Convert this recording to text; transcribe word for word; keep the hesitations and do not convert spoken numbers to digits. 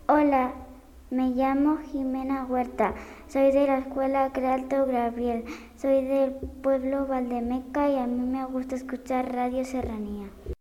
Hola, me llamo Jimena Huerta, soy de la escuela Crealto Gabriel, soy del pueblo Valdemeca y a mí me gusta escuchar Radio Serranía.